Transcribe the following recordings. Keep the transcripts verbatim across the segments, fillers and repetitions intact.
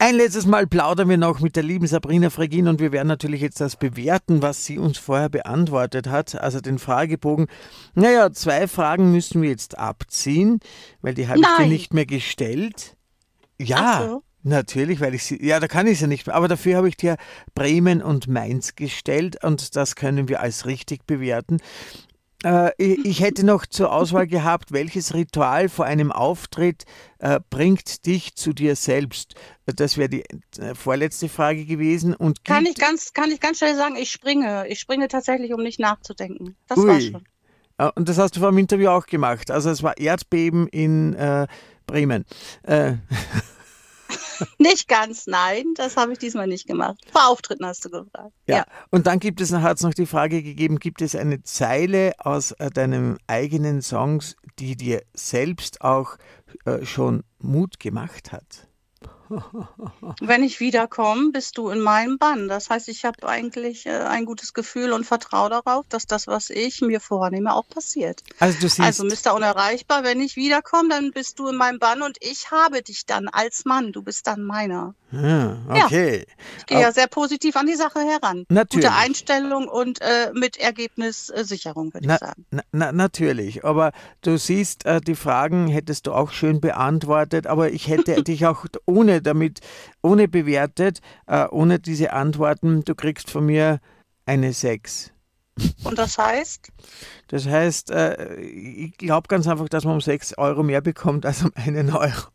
Ein letztes Mal plaudern wir noch mit der lieben Sabrina Fregin und wir werden natürlich jetzt das bewerten, was sie uns vorher beantwortet hat, also den Fragebogen. Naja, zwei Fragen müssen wir jetzt abziehen, weil die habe ich dir Nein. nicht mehr gestellt. Ach Ja, so. natürlich, weil ich sie, ja, da kann ich sie nicht mehr, aber dafür habe ich dir Bremen und Mainz gestellt und das können wir als richtig bewerten. Äh, ich, ich hätte noch zur Auswahl gehabt, welches Ritual vor einem Auftritt äh, bringt dich zu dir selbst? Das wäre die äh, vorletzte Frage gewesen. Und Kann ich gibt, ganz, kann ich ganz schnell sagen, ich springe. Ich springe tatsächlich, um nicht nachzudenken. Das war ui, schon. äh, und das hast du vor dem Interview auch gemacht. Also es war Erdbeben in äh, Bremen. Äh, Nicht ganz, nein, das habe ich diesmal nicht gemacht. Vor Auftritten hast du gefragt. ja, Ja. und dann gibt es, hat es noch die Frage gegeben, gibt es eine Zeile aus äh, deinem eigenen Songs, die dir selbst auch äh, schon Mut gemacht hat? Wenn ich wiederkomme, bist du in meinem Bann. Das heißt, ich habe eigentlich äh, ein gutes Gefühl und vertraue darauf, dass das, was ich mir vornehme, auch passiert. Also du Also, siehst, Mister Unerreichbar, wenn ich wiederkomme, dann bist du in meinem Bann und ich habe dich dann als Mann. Du bist dann meiner. ah, Ja, okay, ich gehe Au- ja sehr positiv an die Sache heran. Gute natürlich. Einstellung und äh, mit Ergebnissicherung, würde ich Na, sagen. na, na, natürlich, aber du siehst, äh, die Fragen hättest du auch schön beantwortet, aber ich hätte dich auch ohne damit, ohne bewertet, äh, ohne diese Antworten, du kriegst von mir eine sechs. Und das heißt, Das heißt, äh, ich glaube ganz einfach, dass man um sechs Euro mehr bekommt als um einen Euro.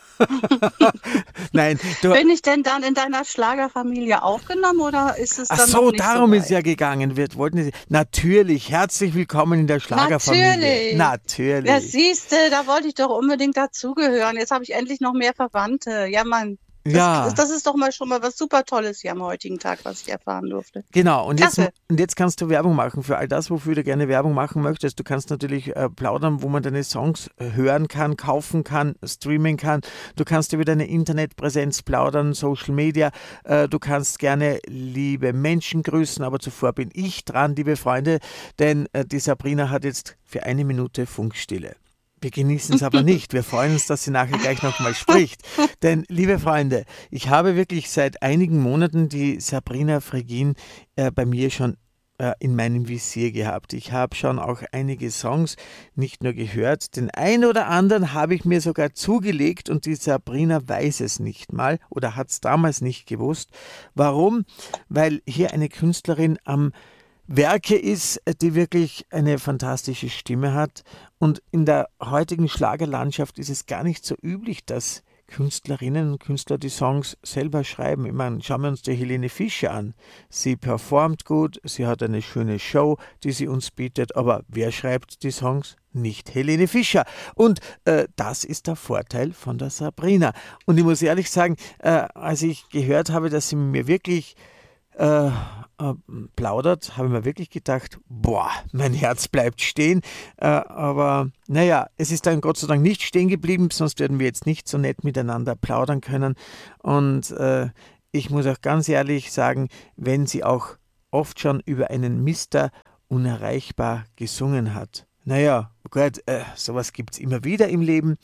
Nein, du, bin ich denn dann in deiner Schlagerfamilie aufgenommen oder ist es ach dann noch so, nicht so darum ist ja weit? gegangen. Wir wollten, natürlich, herzlich willkommen in der Schlagerfamilie. Natürlich. Ja, Natürlich. siehste, da wollte ich doch unbedingt dazugehören. Jetzt habe ich endlich noch mehr Verwandte. Ja, Mann, das, Ja, das ist doch mal schon mal was super Tolles hier am heutigen Tag, was ich erfahren durfte. genau, und jetzt, Klasse. und jetzt kannst du Werbung machen für all das, wofür du gerne Werbung machen möchtest. Du kannst natürlich äh, plaudern, wo man deine Songs äh, hören kann, kaufen kann, streamen kann. Du kannst über deine Internetpräsenz plaudern, Social Media. Äh, du kannst gerne liebe Menschen grüßen, aber zuvor bin ich dran, liebe Freunde, denn äh, die Sabrina hat jetzt für eine Minute Funkstille. Wir genießen es aber nicht. Wir freuen uns, dass sie nachher gleich nochmal spricht. Denn, liebe Freunde, ich habe wirklich seit einigen Monaten die Sabrina Fregin äh, bei mir schon äh, in meinem Visier gehabt. Ich habe schon auch einige Songs nicht nur gehört, den einen oder anderen habe ich mir sogar zugelegt und die Sabrina weiß es nicht mal oder hat es damals nicht gewusst. Warum? Weil hier eine Künstlerin am Werke ist, die wirklich eine fantastische Stimme hat. Und in der heutigen Schlagerlandschaft ist es gar nicht so üblich, dass Künstlerinnen und Künstler die Songs selber schreiben. Ich meine, schauen wir uns die Helene Fischer an. Sie performt gut, sie hat eine schöne Show, die sie uns bietet, aber wer schreibt die Songs? Nicht Helene Fischer. Und äh, das ist der Vorteil von der Sabrina. Und ich muss ehrlich sagen, äh, als ich gehört habe, dass sie mir wirklich äh, äh, plaudert, habe ich mir wirklich gedacht, boah, mein Herz bleibt stehen. Äh, aber naja, es ist dann Gott sei Dank nicht stehen geblieben, sonst würden wir jetzt nicht so nett miteinander plaudern können. Und äh, ich muss auch ganz ehrlich sagen, wenn sie auch oft schon über einen Mister Unerreichbar gesungen hat. Naja, gut, äh, sowas gibt es immer wieder im Leben.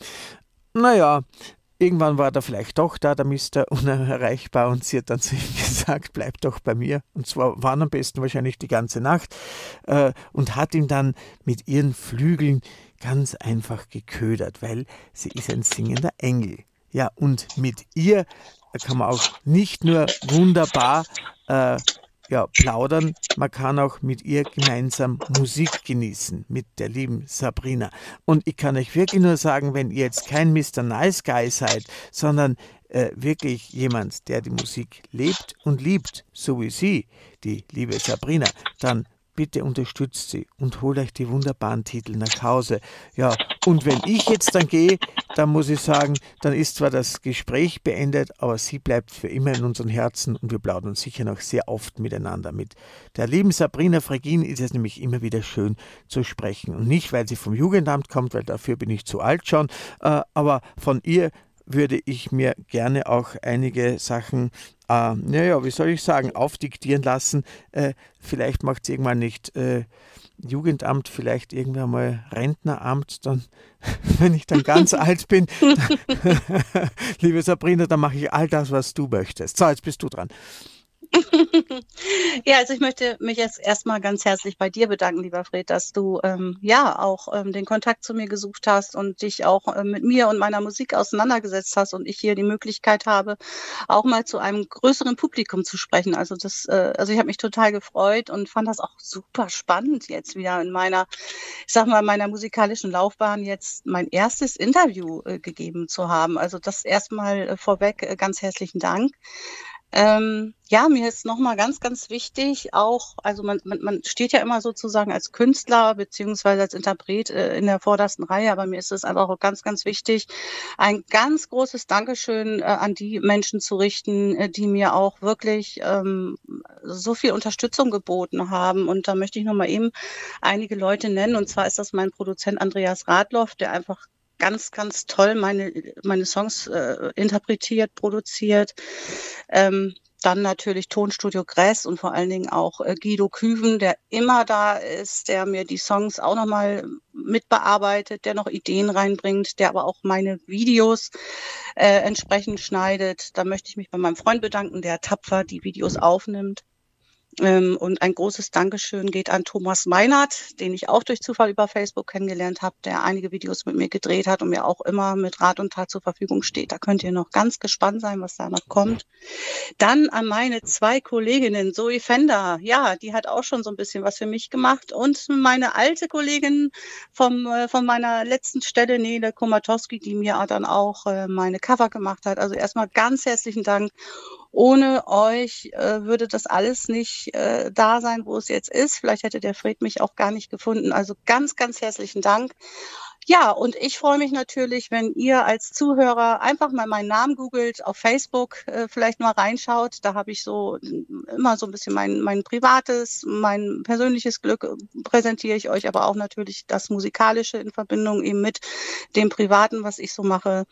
Naja, irgendwann war da vielleicht doch da der Mister Unerreichbar und sie hat dann zu ihm gesagt, bleib doch bei mir. Und zwar waren am besten wahrscheinlich die ganze Nacht äh, und hat ihn dann mit ihren Flügeln ganz einfach geködert, weil sie ist ein singender Engel. Ja, und mit ihr kann man auch nicht nur wunderbar äh, ja, plaudern, man kann auch mit ihr gemeinsam Musik genießen, mit der lieben Sabrina. Und ich kann euch wirklich nur sagen, wenn ihr jetzt kein Mister Nice Guy seid, sondern äh, wirklich jemand, der die Musik lebt und liebt, so wie sie, die liebe Sabrina, dann bitte unterstützt sie und holt euch die wunderbaren Titel nach Hause. Ja, und wenn ich jetzt dann gehe, dann muss ich sagen, dann ist zwar das Gespräch beendet, aber sie bleibt für immer in unseren Herzen und wir plaudern sicher noch sehr oft miteinander. Mit der lieben Sabrina Fregin ist es nämlich immer wieder schön zu sprechen. Und nicht, weil sie vom Jugendamt kommt, weil dafür bin ich zu alt schon, äh, aber von ihr würde ich mir gerne auch einige Sachen, äh, naja, wie soll ich sagen, aufdiktieren lassen. Äh, vielleicht macht es irgendwann nicht äh, Jugendamt, vielleicht irgendwann mal Rentneramt, dann, wenn ich dann ganz alt bin, liebe Sabrina, dann mache ich all das, was du möchtest. So, jetzt bist du dran. Ja, also ich möchte mich jetzt erstmal ganz herzlich bei dir bedanken, lieber Fred, dass du ähm, ja auch ähm, den Kontakt zu mir gesucht hast und dich auch ähm, mit mir und meiner Musik auseinandergesetzt hast und ich hier die Möglichkeit habe, auch mal zu einem größeren Publikum zu sprechen. Also das, äh, also ich habe mich total gefreut und fand das auch super spannend, jetzt wieder in meiner, ich sag mal, meiner musikalischen Laufbahn jetzt mein erstes Interview äh, gegeben zu haben. Also das erstmal äh, vorweg äh, ganz herzlichen Dank. Ähm, ja, mir ist nochmal ganz, ganz wichtig auch, also man, man, man steht ja immer sozusagen als Künstler beziehungsweise als Interpret äh, in der vordersten Reihe, aber mir ist es einfach auch ganz, ganz wichtig, ein ganz großes Dankeschön äh, an die Menschen zu richten, äh, die mir auch wirklich ähm, so viel Unterstützung geboten haben. Und da möchte ich nochmal eben einige Leute nennen. Und zwar ist das mein Produzent Andreas Radloff, der einfach ganz, ganz toll meine, meine Songs äh, interpretiert, produziert. Ähm, dann natürlich Tonstudio Gress und vor allen Dingen auch äh, Guido Küven, der immer da ist, der mir die Songs auch nochmal mitbearbeitet, der noch Ideen reinbringt, der aber auch meine Videos äh, entsprechend schneidet. Da möchte ich mich bei meinem Freund bedanken, der tapfer die Videos aufnimmt. Ähm, und ein großes Dankeschön geht an Thomas Meinert, den ich auch durch Zufall über Facebook kennengelernt habe, der einige Videos mit mir gedreht hat und mir auch immer mit Rat und Tat zur Verfügung steht. Da könnt ihr noch ganz gespannt sein, was da noch kommt. Dann an meine zwei Kolleginnen, Zoe Fender, ja, die hat auch schon so ein bisschen was für mich gemacht. Und meine alte Kollegin vom, äh, von meiner letzten Stelle, Nele Komatowski, die mir dann auch äh, meine Cover gemacht hat. Also erstmal ganz herzlichen Dank. Ohne euch äh, würde das alles nicht äh, da sein, wo es jetzt ist. Vielleicht hätte der Fred mich auch gar nicht gefunden. Also ganz, ganz herzlichen Dank. Ja, und ich freue mich natürlich, wenn ihr als Zuhörer einfach mal meinen Namen googelt, auf Facebook äh, vielleicht mal reinschaut. Da habe ich so äh, immer so ein bisschen mein, mein privates, mein persönliches Glück äh, präsentiere ich euch, aber auch natürlich das Musikalische in Verbindung eben mit dem Privaten, was ich so mache.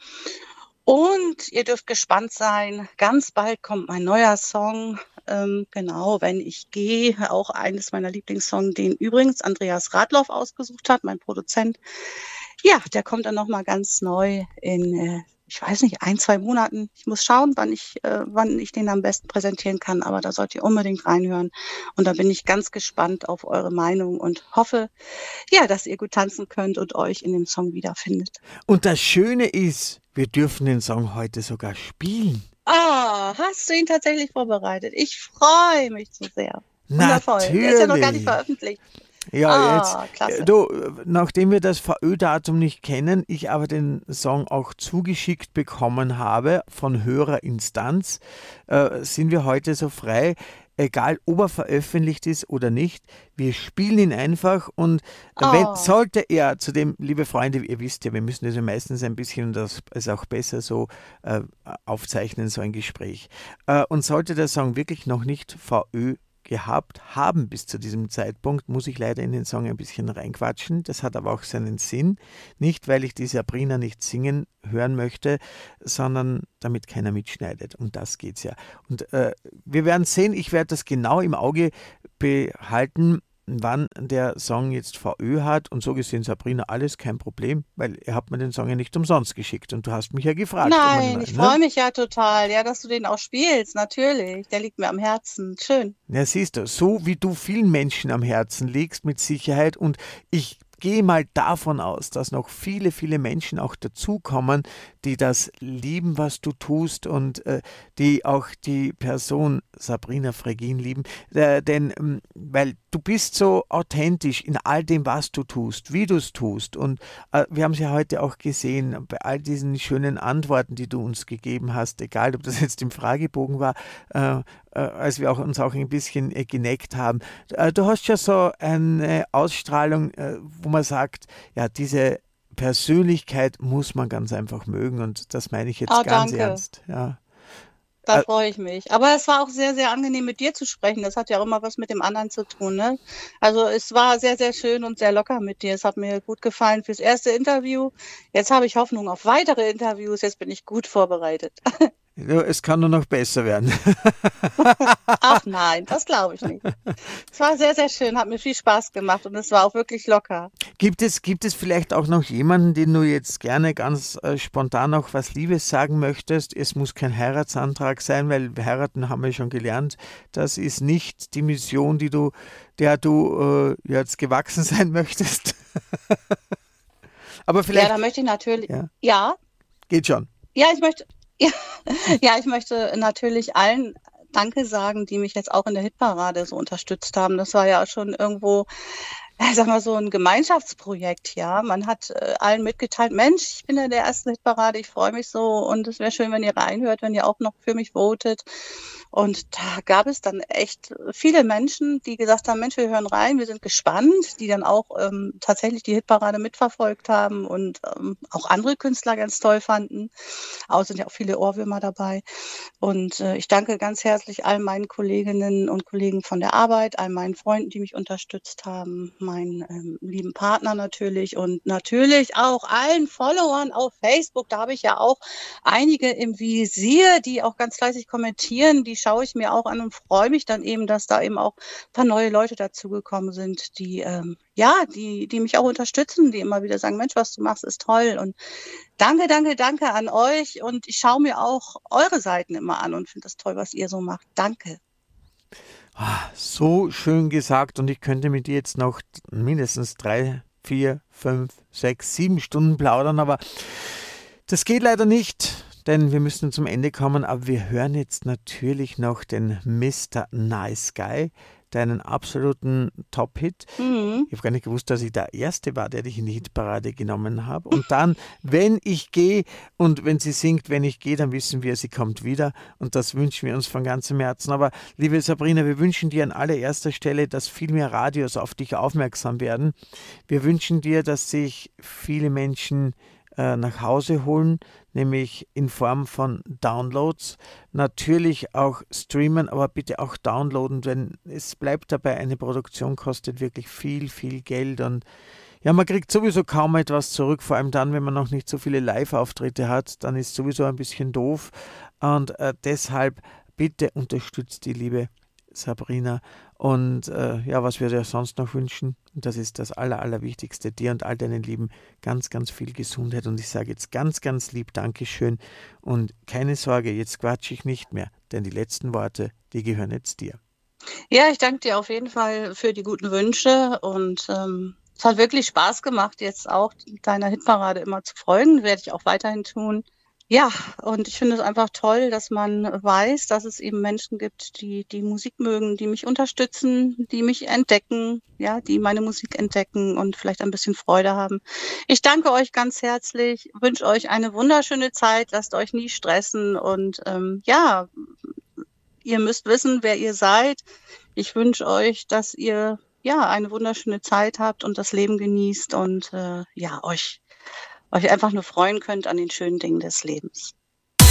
Und ihr dürft gespannt sein, ganz bald kommt mein neuer Song, ähm, genau, wenn ich gehe, auch eines meiner Lieblingssongs, den übrigens Andreas Radloff ausgesucht hat, mein Produzent. Ja, der kommt dann nochmal ganz neu in, äh, ich weiß nicht, ein, zwei Monaten. Ich muss schauen, wann ich, äh, wann ich den am besten präsentieren kann, aber da sollt ihr unbedingt reinhören. Und da bin ich ganz gespannt auf eure Meinung und hoffe, ja, dass ihr gut tanzen könnt und euch in dem Song wiederfindet. Und das Schöne ist, wir dürfen den Song heute sogar spielen. Ah, hast du ihn tatsächlich vorbereitet? Ich freue mich zu sehr. Wundervoll. Natürlich. Der ist ja noch gar nicht veröffentlicht. Ja, Ah, jetzt, klasse. du, nachdem wir das V Ö-Datum nicht kennen, ich aber den Song auch zugeschickt bekommen habe von Hörerinstanz, äh, sind wir heute so frei, egal ob er veröffentlicht ist oder nicht, wir spielen ihn einfach und wenn, Oh. sollte er, zu dem, liebe Freunde, ihr wisst ja, wir müssen das ja meistens ein bisschen, und das ist auch besser so, äh, aufzeichnen, so ein Gespräch. Äh, und sollte der Song wirklich noch nicht V Ö gehabt haben bis zu diesem Zeitpunkt, muss ich leider in den Song ein bisschen reinquatschen. Das hat aber auch seinen Sinn. Nicht, weil ich die Sabrina nicht singen hören möchte, sondern damit keiner mitschneidet. Um das geht es ja. Und äh, wir werden sehen, ich werde das genau im Auge behalten, wann der Song jetzt V Ö hat. Und so gesehen, Sabrina, alles kein Problem, weil ihr habt mir den Song ja nicht umsonst geschickt und du hast mich ja gefragt. Nein, immer, ich ne? freue mich ja total, ja, dass du den auch spielst, natürlich. Der liegt mir am Herzen. Schön. Ja, siehst du, so wie du vielen Menschen am Herzen liegst, mit Sicherheit, und ich gehe mal davon aus, dass noch viele, viele Menschen auch dazukommen, die das lieben, was du tust und äh, die auch die Person Sabrina Fregin lieben. Äh, denn, ähm, weil du bist so authentisch in all dem, was du tust, wie du es tust. Und äh, wir haben es ja heute auch gesehen, bei all diesen schönen Antworten, die du uns gegeben hast, egal ob das jetzt im Fragebogen war, äh, äh, als wir auch uns auch ein bisschen äh, geneckt haben. Äh, du hast ja so eine Ausstrahlung, äh, wo man sagt, ja, diese Persönlichkeit muss man ganz einfach mögen, und das meine ich jetzt Ah, ganz danke. ernst. Ja. Da Äh, freue ich mich. Aber es war auch sehr, sehr angenehm, mit dir zu sprechen. Das hat ja auch immer was mit dem anderen zu tun, ne? Also es war sehr, sehr schön und sehr locker mit dir. Es hat mir gut gefallen fürs erste Interview. Jetzt habe ich Hoffnung auf weitere Interviews. Jetzt bin ich gut vorbereitet. Ja, es kann nur noch besser werden. Ach nein, das glaube ich nicht. Es war sehr, sehr schön, hat mir viel Spaß gemacht und es war auch wirklich locker. Gibt es, gibt es vielleicht auch noch jemanden, den du jetzt gerne ganz äh, spontan noch was Liebes sagen möchtest? Es muss kein Heiratsantrag sein, weil heiraten haben wir schon gelernt. Das ist nicht die Mission, die du, der du äh, jetzt gewachsen sein möchtest. Aber Ja, vielleicht, da möchte ich natürlich, ja, ja, geht schon. ja, ich möchte, ja, ja, ich möchte natürlich allen Danke sagen, die mich jetzt auch in der Hitparade so unterstützt haben. Das war ja schon irgendwo, ja, ich sag mal, so ein Gemeinschaftsprojekt, ja. Man hat äh, allen mitgeteilt, Mensch, ich bin in der ersten Hitparade, ich freue mich so und es wäre schön, wenn ihr reinhört, wenn ihr auch noch für mich votet. Und da gab es dann echt viele Menschen, die gesagt haben, Mensch, wir hören rein, wir sind gespannt, die dann auch ähm, tatsächlich die Hitparade mitverfolgt haben und ähm, auch andere Künstler ganz toll fanden. Aber es sind ja auch viele Ohrwürmer dabei. Und äh, ich danke ganz herzlich all meinen Kolleginnen und Kollegen von der Arbeit, all meinen Freunden, die mich unterstützt haben, meinen ähm, lieben Partner natürlich und natürlich auch allen Followern auf Facebook. Da habe ich ja auch einige im Visier, die auch ganz fleißig kommentieren. Die schaue ich mir auch an und freue mich dann eben, dass da eben auch ein paar neue Leute dazugekommen sind, die ähm, ja, die, die mich auch unterstützen, die immer wieder sagen, Mensch, was du machst, ist toll. Und danke, danke, danke an euch. Und ich schaue mir auch eure Seiten immer an und finde das toll, was ihr so macht. Danke. Ah, so schön gesagt und ich könnte mit dir jetzt noch mindestens drei, vier, fünf, sechs, sieben Stunden plaudern, aber das geht leider nicht, denn wir müssen zum Ende kommen, aber wir hören jetzt natürlich noch den Mister Nice Guy, deinen absoluten Top-Hit. Mhm. Ich habe gar nicht gewusst, dass ich der Erste war, der dich in die Hitparade genommen habe. Und dann, wenn ich gehe und wenn sie singt, wenn ich gehe, dann wissen wir, sie kommt wieder. Und das wünschen wir uns von ganzem Herzen. Aber liebe Sabrina, wir wünschen dir an allererster Stelle, dass viel mehr Radios auf dich aufmerksam werden. Wir wünschen dir, dass sich viele Menschen äh, nach Hause holen, nämlich in Form von Downloads. Natürlich auch streamen, aber bitte auch downloaden, denn es bleibt dabei, eine Produktion kostet wirklich viel, viel Geld und ja, man kriegt sowieso kaum etwas zurück, vor allem dann, wenn man noch nicht so viele Live-Auftritte hat, dann ist sowieso ein bisschen doof und äh, deshalb bitte unterstützt die liebe Sabrina und äh, ja, was wir dir sonst noch wünschen, und das ist das Aller, Allerwichtigste, dir und all deinen Lieben ganz, ganz viel Gesundheit und ich sage jetzt ganz, ganz lieb Dankeschön und keine Sorge, jetzt quatsche ich nicht mehr, denn die letzten Worte, die gehören jetzt dir. Ja, ich danke dir auf jeden Fall für die guten Wünsche und ähm, es hat wirklich Spaß gemacht, jetzt auch deiner Hitparade immer zu folgen. Werde ich auch weiterhin tun. Ja, und ich finde es einfach toll, dass man weiß, dass es eben Menschen gibt, die die Musik mögen, die mich unterstützen, die mich entdecken, ja, die meine Musik entdecken und vielleicht ein bisschen Freude haben. Ich danke euch ganz herzlich, wünsche euch eine wunderschöne Zeit, lasst euch nie stressen und ähm, ja, ihr müsst wissen, wer ihr seid. Ich wünsche euch, dass ihr ja eine wunderschöne Zeit habt und das Leben genießt und äh, ja, euch euch einfach nur freuen könnt an den schönen Dingen des Lebens.